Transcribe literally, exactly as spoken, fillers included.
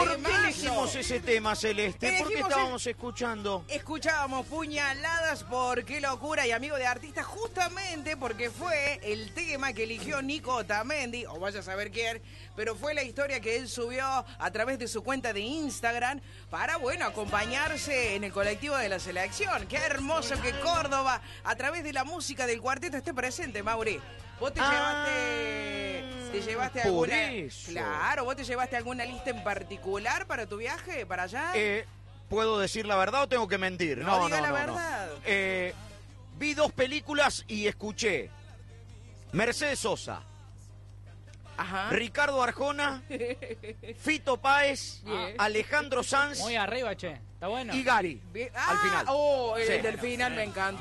¿Por qué temazo. elegimos ese tema, Celeste? ¿Por qué Elegimos estábamos escuchando? Escuchábamos Puñaladas por Qué Locura y Amigo de Artista, justamente porque fue el tema que eligió Nico Otamendi, o vaya a saber quién, pero fue la historia que él subió a través de su cuenta de Instagram para, bueno, acompañarse en el colectivo de la selección. Qué hermoso que Córdoba, a través de la música del cuarteto, esté presente, Mauri. Vos te Ah, llevaste... ¿Te llevaste por alguna? eso. Claro, ¿vos te llevaste alguna lista en particular para tu viaje para allá? Eh, ¿Puedo decir la verdad o tengo que mentir? No, No, diga no, la no, verdad. no. Eh, vi dos películas y escuché Mercedes Sosa, Ajá. Ricardo Arjona, Fito Páez, Bien. Alejandro Sanz Muy arriba, che. Está bueno. y Gary. Bien. Al Ah, final. Oh, el Sí. del final me encanta.